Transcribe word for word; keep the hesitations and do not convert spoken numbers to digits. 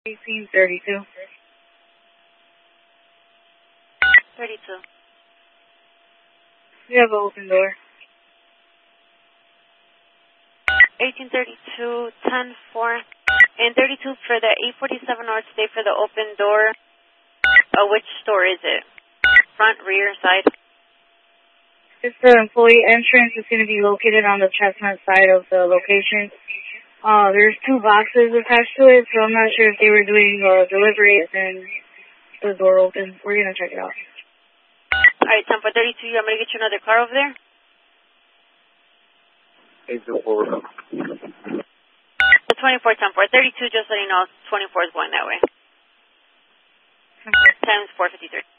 eighteen thirty-two. thirty-two. We have an open door. eighteen thirty-two, ten four, and thirty-two for the eight forty-seven North State for the open door. Uh, which store is it? Front, rear, side? It's the employee entrance. It's going to be located on the chestnut side of the location. Uh, there's two boxes attached to it, so I'm not sure if they were doing a delivery and the door open. We're going to check it out. All right, ten four thirty-two, I'm going to get you another car over there. eight two four. The twenty-four, ten four thirty-two, just letting you know, twenty-four is going that way. Times four fifty-three.